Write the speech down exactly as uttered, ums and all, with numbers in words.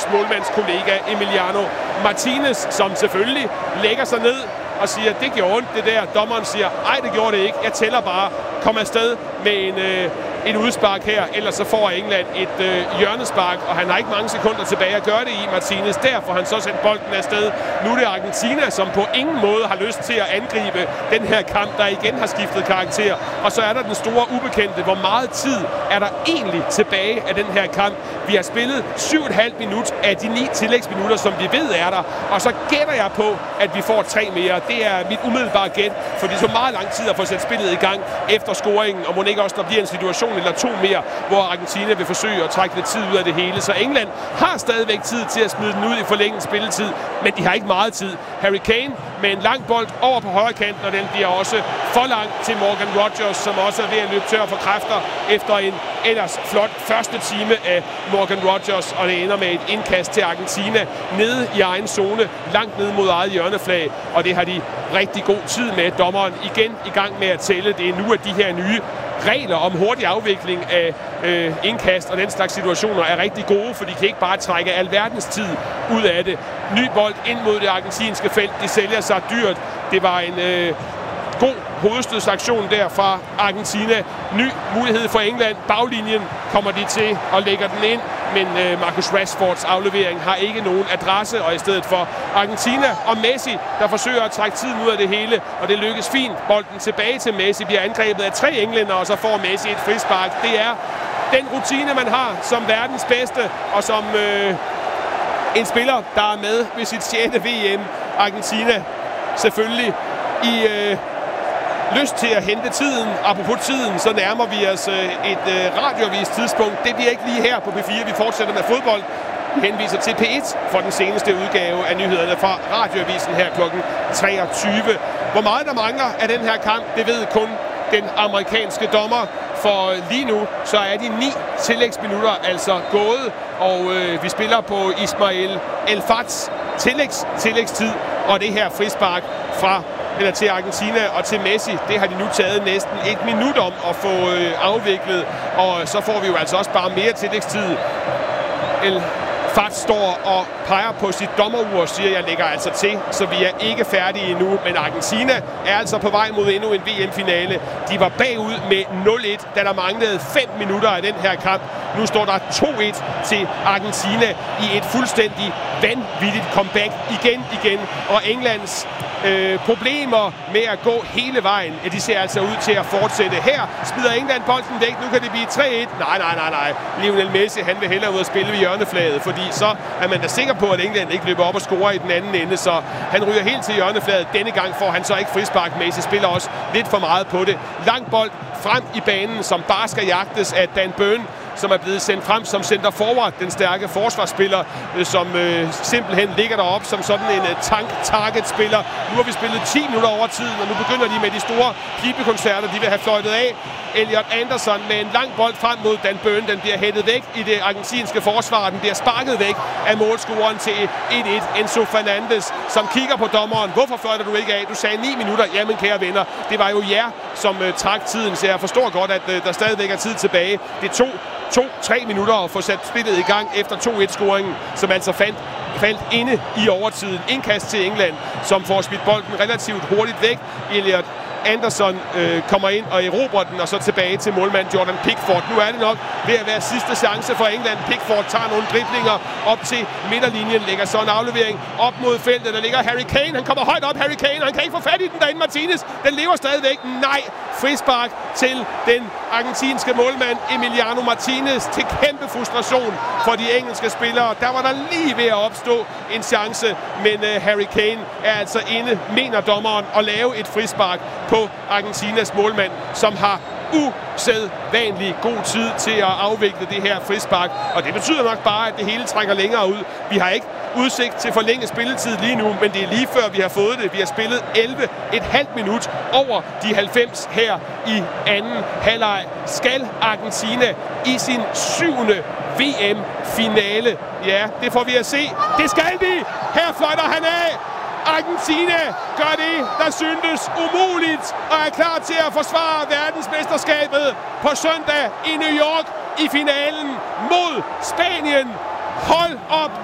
Messis målmandskollega Emiliano Martinez, som selvfølgelig lægger sig ned og siger, det gjorde ondt det der. Dommeren siger, ej det gjorde det ikke, jeg tæller bare, kom afsted med en, øh, en udspark her, ellers så får England et øh, hjørnespark, og han har ikke mange sekunder tilbage at gøre det i, Martinez. Derfor har han så sendt bolden afsted. Nu er det Argentina, som på ingen måde har lyst til at angribe den her kamp, der igen har skiftet karakter. Og så er der den store ubekendte. Hvor meget tid er der egentlig tilbage af den her kamp? Vi har spillet syv komma fem minut af de ni tillægsminutter, som vi ved er der. Og så gætter jeg på, at vi får tre mere. Det er mit umiddelbare gæt, for det er så meget lang tid at få sat spillet i gang efter scoringen. Og må ikke også, der bliver en situation eller to mere, hvor Argentina vil forsøge at trække lidt tid ud af det hele. Så England har stadigvæk tid til at smide den ud i forlænget spilletid, men de har ikke meget tid. Harry Kane med en lang bold over på højre kanten, og den bliver også for lang til Morgan Rogers, som også er ved at løbe tør for kræfter efter en ellers flot første time af Morgan Rogers, og det ender med et indkast til Argentina nede i egen zone, langt ned mod eget hjørneflag, og det har de rigtig god tid med. Dommeren igen i gang med at tælle. Det er nu, at de her nye regler om hurtig afvikling af øh, indkast og den slags situationer er rigtig gode, for de kan ikke bare trække alverdens tid ud af det. Ny bold ind mod det argentinske felt. De sælger sig dyrt. Det var en øh, god hovedstødsaktion der fra Argentina. Ny mulighed for England. Baglinjen kommer de til og lægger den ind, men øh, Marcus Rashfords aflevering har ikke nogen adresse, og i stedet for Argentina og Messi, der forsøger at trække tiden ud af det hele, og det lykkes fint. Bolden tilbage til Messi, bliver angrebet af tre englænder, og så får Messi et frispark. Det er den rutine, man har som verdens bedste, og som øh, en spiller, der er med ved sit sjette V M. Argentina selvfølgelig i øh, lyst til at hente tiden. Apropos tiden, så nærmer vi os øh, et øh, radioavis tidspunkt. Det bliver ikke lige her på P fire. Vi fortsætter med fodbold. Vi henviser til P et for den seneste udgave af nyhederne fra radioavisen her klokken treogtyve. Hvor meget der mangler af den her kamp, det ved kun den amerikanske dommer. For lige nu, så er de ni tillægsminutter altså gået, og øh, vi spiller på Ismail El-Fats tillægs, tillægstid, og det her frispark fra eller til Argentina og til Messi, det har de nu taget næsten et minut om at få øh, afviklet, og så får vi jo altså også bare mere tillægstid. El Fats står og peger på sit dommerur og siger, jeg lægger altså til, så vi er ikke færdige endnu. Men Argentina er altså på vej mod endnu en V M-finale. De var bagud med nul et, da der manglede fem minutter af den her kamp. Nu står der to et til Argentina i et fuldstændig vanvittigt comeback igen igen. Og Englands øh, problemer med at gå hele vejen, ja, de ser altså ud til at fortsætte. Her smider England bolden væk. Nu kan det blive tre et. Nej, nej, nej, nej. Lionel Messi, han vil hellere ud at spille ved hjørneflaget, fordi så er man da sikker på, at England ikke løber op og scorer i den anden ende. Så han ryger helt til hjørnefladet. Denne gang får han så ikke frispark. Messi spiller også lidt for meget på det. Lang bold frem i banen, som bare skal jagtes af Dan Burn, som er blevet sendt frem som center forward, den stærke forsvarsspiller, som øh, simpelthen ligger deroppe som sådan en uh, tank-target-spiller. Nu har vi spillet ti minutter over tiden, og nu begynder de med de store pibekoncerter, de vil have fløjtet af. Elliot Anderson med en lang bold frem mod Dan Burn, den bliver hættet væk i det argentinske forsvar, den bliver sparket væk af målscoreren til et et, Enzo Fernandez, som kigger på dommeren. Hvorfor fløjter du ikke af? Du sagde ni minutter. Jamen kære venner, det var jo jer, som uh, trak tiden, så jeg forstår godt, at uh, der stadigvæk er tid tilbage. Det tog to-tre minutter at få sat spillet i gang efter to et-scoringen, som altså fandt, faldt inde i overtiden. Indkast til England, som får smidt bolden relativt hurtigt væk. Elliot Anderson øh, kommer ind og erobrer den, og så tilbage til målmand Jordan Pickford. Nu er det nok ved at være sidste chance for England. Pickford tager nogle driblinger op til midterlinjen, lægger så en aflevering op mod feltet. Der ligger Harry Kane, han kommer højt op, Harry Kane, han kan ikke få fat i den derinde, Martinez. Den lever stadigvæk. Nej, frispark til den argentinske målmand Emiliano Martinez, til kæmpe frustration for de engelske spillere. Der var der lige ved at opstå en chance, men uh, Harry Kane er altså inde, mener dommeren, at lave et frispark på Argentinas målmand, som har usædvanlig god tid til at afvikle det her frispark. Og det betyder nok bare, at det hele trækker længere ud. Vi har ikke udsigt til forlænget spilletid lige nu, men det er lige før vi har fået det. Vi har spillet elleve et halvt minut over de halvfems her i anden halvleg. Skal Argentina i sin syvende V M-finale? Ja, det får vi at se. Det skal de! Her fløjter han af! Argentina gør det, der syntes umuligt, og er klar til at forsvare verdensmesterskabet på søndag i New York i finalen mod Spanien. Hold op!